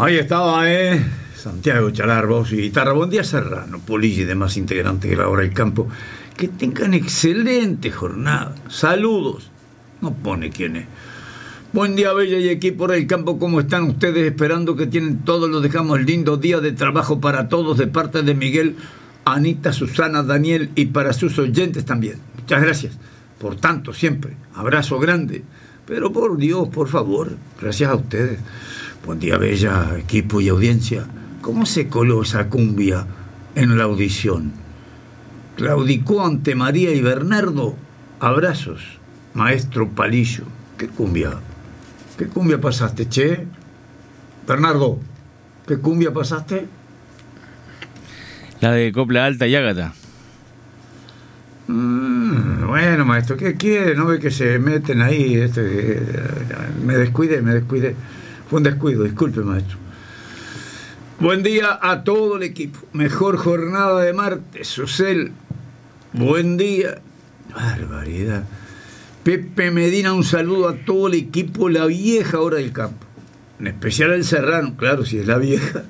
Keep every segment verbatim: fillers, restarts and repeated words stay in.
Ahí estaba, ¿eh? Santiago Chalar, voz y guitarra. Buen día, Serrano, Polilli y demás integrantes de la Hora del Campo. Que tengan excelente jornada. Saludos. No pone quién es. Buen día, Bella y equipo del campo. ¿Cómo están ustedes? Esperando que tienen todos los dejamos lindos días de trabajo para todos de parte de Miguel, Anita, Susana, Daniel y para sus oyentes también. Muchas gracias por tanto siempre. Abrazo grande. Pero por Dios, por favor, gracias a ustedes. Buen día, Bella, equipo y audiencia. ¿Cómo se coló esa cumbia en la audición? Claudicó ante María y Bernardo. Abrazos, maestro Palillo. ¿Qué cumbia? ¿Qué cumbia pasaste, che? Bernardo, ¿qué cumbia pasaste? La de Copla Alta y Ágata. Mm, bueno, maestro, ¿qué quiere? ¿No ve que se meten ahí? Este, eh, me descuidé, me descuidé. Fue un descuido, disculpe, maestro. Buen día a todo el equipo. Mejor jornada de martes, Susel. Buen día. Barbaridad. Pepe Medina, un saludo a todo el equipo, la vieja Hora del Campo. En especial el Serrano, claro, si es la vieja.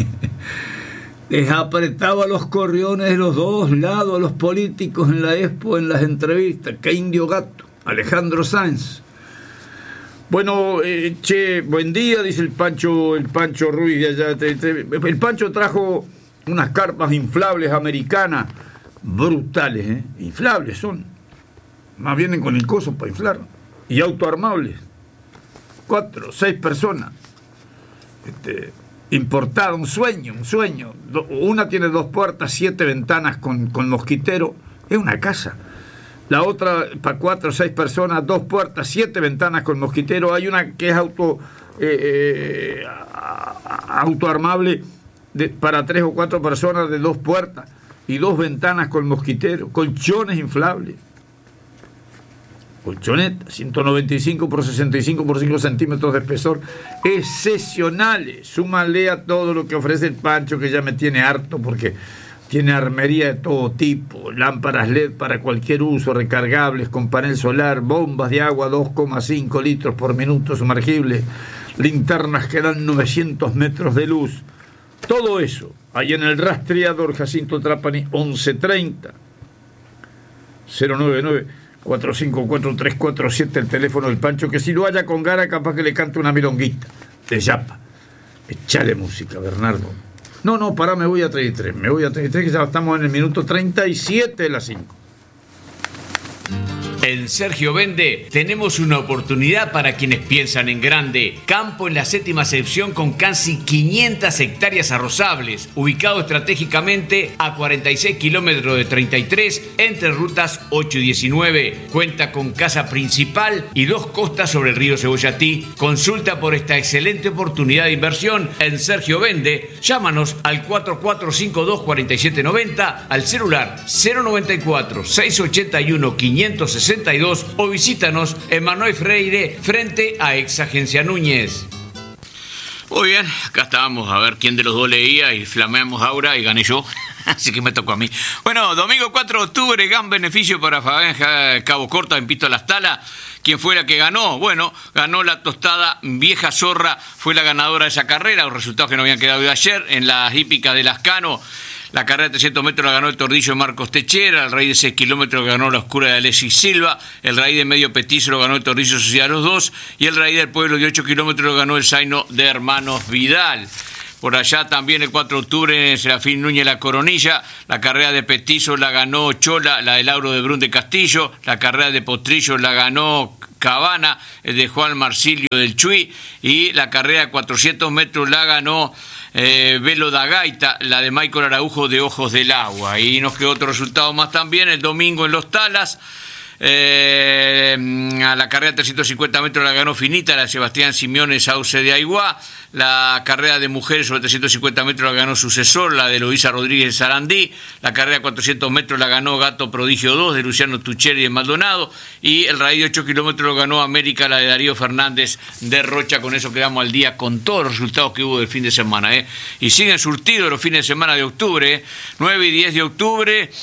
Les apretaba los corriones de los dos lados a los políticos en la expo, en las entrevistas. ¡Qué indio gato! Alejandro Sáenz. Bueno, eh, che, buen día, dice el Pancho, el Pancho Ruiz de allá. Te, te, el Pancho trajo unas carpas inflables americanas, brutales, ¿eh? Inflables son. Más vienen con el coso para inflar. Y autoarmables. Cuatro, seis personas. Este, importada, un sueño, un sueño. Una tiene dos puertas, siete ventanas con, con mosquitero. Es una casa. La otra, para cuatro o seis personas, dos puertas, siete ventanas con mosquitero. Hay una que es auto eh, eh, autoarmable de, para tres o cuatro personas de dos puertas y dos ventanas con mosquitero. Colchones inflables. Colchoneta, ciento noventa y cinco por sesenta y cinco por cinco centímetros de espesor, excepcionales. Súmale a todo lo que ofrece el Pancho, que ya me tiene harto porque tiene armería de todo tipo, lámparas L E D para cualquier uso, recargables con panel solar, bombas de agua dos coma cinco litros por minuto sumergibles, linternas que dan novecientos metros de luz. Todo eso, ahí en el rastreador Jacinto Trapani, once treinta, cero nueve nueve, cuatro cinco cuatro tres cuatro siete, el teléfono del Pancho, que si lo haya con gara, capaz que le cante una milonguita de yapa. Echale música, Bernardo. No, no, pará, me voy a treinta y tres, me voy a treinta y tres, que ya estamos en el minuto treinta y siete de las cinco. En Sergio Vende tenemos una oportunidad para quienes piensan en grande. Campo en la séptima sección con casi quinientas hectáreas arrozables, ubicado estratégicamente a cuarenta y seis kilómetros de treinta y tres entre rutas ocho y diecinueve. Cuenta con casa principal y dos costas sobre el río Cebollatí. Consulta por esta excelente oportunidad de inversión en Sergio Vende. Llámanos al cuatro cuatro cinco dos, cuatro siete nueve cero, al celular cero noventa y cuatro, seiscientos ochenta y uno, quinientos sesenta y dos o visítanos en Manuel Freire frente a Ex Agencia Núñez. Muy bien, acá estábamos a ver quién de los dos leía y flameamos Aura y gané yo, así que me tocó a mí. Bueno, domingo cuatro de octubre, gran beneficio para Fabenja Cabo Corta en Pito Las Talas. ¿Quién fue la que ganó? Bueno, ganó la tostada Vieja Zorra, fue la ganadora de esa carrera, los resultados que no habían quedado de ayer en las hípicas de Lascano. La carrera de trescientos metros la ganó el Tordillo de Marcos Techera, el Rey de seis kilómetros lo ganó la Oscura de Alexis Silva, el Rey de medio petizo lo ganó el Tordillo Sociedad Los Dos y el Rey del Pueblo de ocho kilómetros lo ganó el Zaino de Hermanos Vidal. Por allá también el cuatro de octubre en Serafín Núñez La Coronilla, la carrera de petizo la ganó Chola, la de Lauro de Brun de Castillo, la carrera de potrillo la ganó Cabana, el de Juan Marsilio del Chuy, y la carrera de cuatrocientos metros la ganó Eh, Velo da Gaita, la de Michael Araujo de Ojos del Agua. Y nos quedó otro resultado más también, el domingo en Los Talas. Eh, a la carrera de trescientos cincuenta metros la ganó Finita, la de Sebastián Simeone Sauce de Aiguá. La carrera de mujeres sobre trescientos cincuenta metros la ganó Sucesor, la de Luisa Rodríguez Sarandí. La carrera de cuatrocientos metros la ganó Gato Prodigio dos de Luciano Tucheri de Maldonado. Y el raíz de ocho kilómetros lo ganó América, la de Darío Fernández de Rocha. Con eso quedamos al día con todos los resultados que hubo del fin de semana, ¿eh? Y siguen surtidos los fines de semana de octubre, ¿eh? nueve y diez de octubre.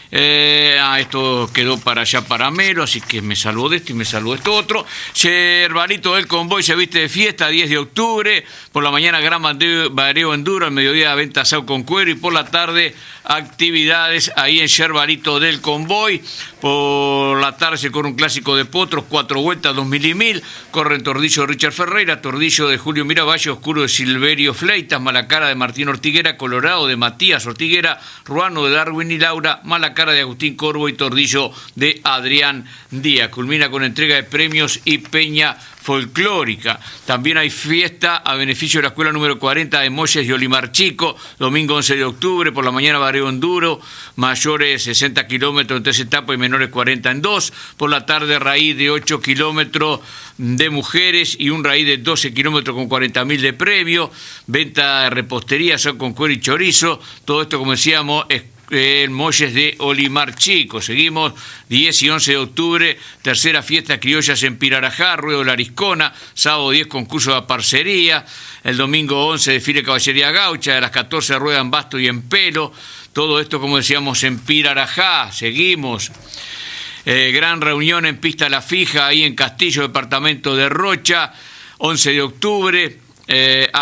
Eh, ah, esto quedó para allá para Melo, así que me salvo de esto y me salvo de esto otro. Yerbalito del Convoy se viste de fiesta, diez de octubre. Por la mañana gran bareo enduro, al mediodía venta asado con cuero y por la tarde actividades ahí en Yerbalito del Convoy. Por la tarde se corre un clásico de potros, cuatro vueltas, dos mil y mil. Corren Tordillo de Richard Ferreira, Tordillo de Julio Miravalle, Oscuro de Silverio Fleitas, Malacara de Martín Ortiguera, Colorado de Matías Ortiguera, Ruano de Darwin y Laura, Malacara de Agustín Corvo y Tordillo de Adrián Díaz. Culmina con entrega de premios y peña folclórica. También hay fiesta a beneficio de la escuela número cuarenta de Molles y Olimar Chico, domingo once de octubre, por la mañana bareo enduro, mayores sesenta kilómetros en tres etapas y menores cuarenta en dos, por la tarde raíz de ocho kilómetros de mujeres y un raíz de doce kilómetros con cuarenta mil de premio, venta de repostería, son con cuero y chorizo, todo esto como decíamos es en Molles de Olimar Chico. Seguimos diez y once de octubre, tercera fiesta criollas en Pirarajá, Ruedo Lariscona, sábado diez concurso de parcería, el domingo once desfile caballería gaucha, de las catorce rueda en basto y en pelo, todo esto como decíamos en Pirarajá. Seguimos. Eh, gran reunión en Pista La Fija, ahí en Castillo, departamento de Rocha, once de octubre. Eh,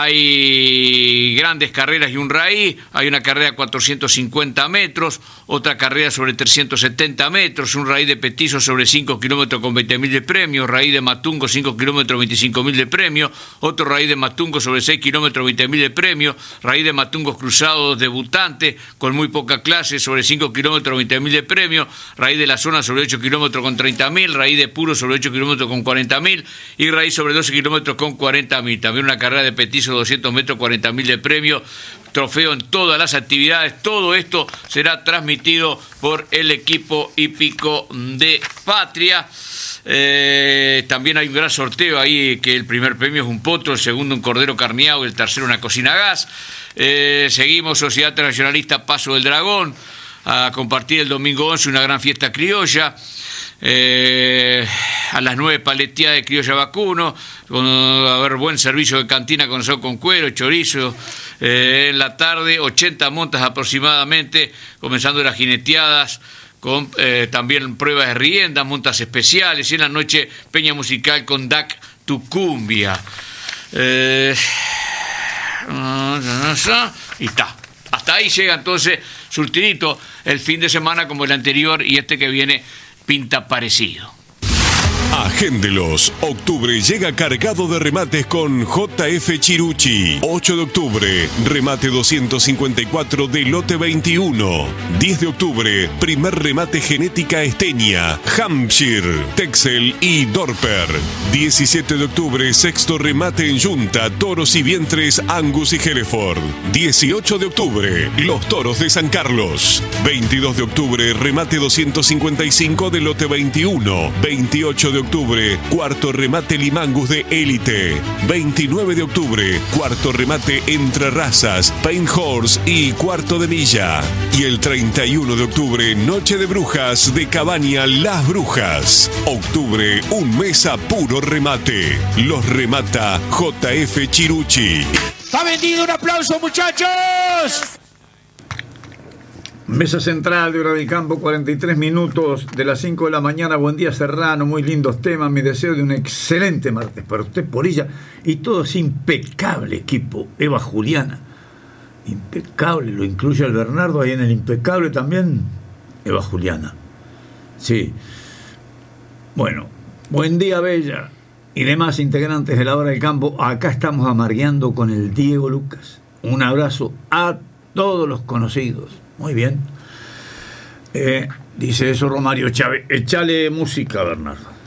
hay grandes carreras y un raíz, hay una carrera de cuatrocientos cincuenta metros, otra carrera sobre trescientos setenta metros, un raíz de petizo sobre cinco kilómetros con veinte mil de premio, raíz de matungo cinco kilómetros veinticinco mil de premio, otro raíz de matungo sobre seis kilómetros veinte mil de premio, raíz de matungos cruzados debutantes con muy poca clase sobre cinco kilómetros veinte mil de premio, raíz de la zona sobre ocho kilómetros con treinta mil, raíz de puro sobre ocho kilómetros con cuarenta mil y raíz sobre doce kilómetros con cuarenta mil. También una carrera de petizo doscientos metros, cuarenta mil de premio, trofeo en todas las actividades. Todo esto será transmitido por el equipo hípico de Patria. Eh, también hay un gran sorteo ahí, que el primer premio es un potro, el segundo un cordero carneado y el tercero una cocina a gas. Eh, seguimos Sociedad Tradicionalista Paso del Dragón, a compartir el domingo once una gran fiesta criolla. Eh, a las nueve paleteada de criolla vacuno, con a haber buen servicio de cantina con asado con cuero, chorizo. Eh, en la tarde ochenta montas aproximadamente, comenzando las jineteadas, con eh, también pruebas de rienda, montas especiales, y en la noche peña musical con D A C Tucumbia. Eh, y está. Hasta ahí llega entonces surtidito el fin de semana como el anterior, y este que viene pinta parecido. Agéndelos. Octubre llega cargado de remates con J F Chirucci. ocho de octubre, remate doscientos cincuenta y cuatro de lote veintiuno. diez de octubre, primer remate genética esteña, Hampshire, Texel y Dorper. diecisiete de octubre, sexto remate en yunta, toros y vientres Angus y Hereford. dieciocho de octubre, los toros de San Carlos. veintidós de octubre, remate doscientos cincuenta y cinco de lote veintiuno. veintiocho de octubre, cuarto remate Limangus de Élite. veintinueve de octubre, cuarto remate Entre Razas, Paint Horse y cuarto de milla. Y el treinta y uno de octubre, Noche de Brujas de Cabaña Las Brujas. Octubre, un mes a puro remate. Los remata J F Chirucci. ¡Está vendido! ¡Un aplauso, muchachos! Mesa central de Hora del Campo, cuarenta y tres minutos de las cinco de la mañana. Buen día, Serrano. Muy lindos temas. Mi deseo de un excelente martes para usted, por ella. Y todo es impecable, equipo. Eva Juliana. Impecable. Lo incluye el Bernardo ahí en el impecable también. Eva Juliana. Sí. Bueno. Buen día, Bella. Y demás integrantes de la Hora del Campo. Acá estamos amargueando con el Diego Lucas. Un abrazo a todos los conocidos. Muy bien. Eh, dice eso Romario Chávez. Échale música, Bernardo.